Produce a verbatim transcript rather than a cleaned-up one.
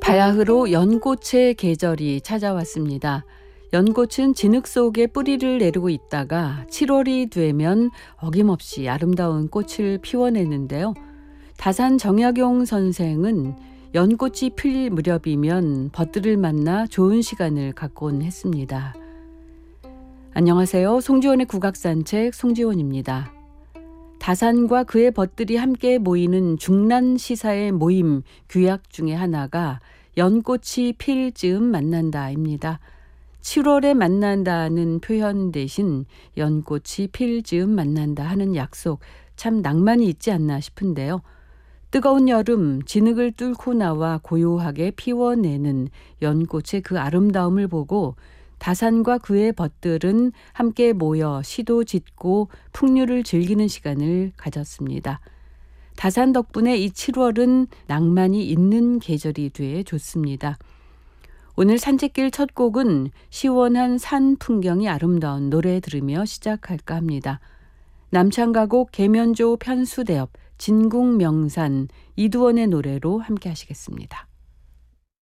바야흐로 연꽃의 계절이 찾아왔습니다. 연꽃은 진흙 속에 뿌리를 내리고 있다가 칠월이 되면 어김없이 아름다운 꽃을 피워내는데요. 다산 정약용 선생은 연꽃이 필 무렵이면 벗들을 만나 좋은 시간을 갖곤 했습니다. 안녕하세요. 송지원의 국악산책 송지원입니다. 다산과 그의 벗들이 함께 모이는 중란시사의 모임 규약 중에 하나가 연꽃이 필 즈음 만난다입니다. 칠월에 만난다는 표현 대신 연꽃이 필 즈음 만난다 하는 약속, 참 낭만이 있지 않나 싶은데요. 뜨거운 여름 진흙을 뚫고 나와 고요하게 피워내는 연꽃의 그 아름다움을 보고 다산과 그의 벗들은 함께 모여 시도 짓고 풍류를 즐기는 시간을 가졌습니다. 다산 덕분에 이 칠월은 낭만이 있는 계절이 돼 좋습니다. 오늘 산책길 첫 곡은 시원한 산 풍경이 아름다운 노래 들으며 시작할까 합니다. 남창가곡 계면조 편수대업 진국명산 이두원의 노래로 함께 하시겠습니다.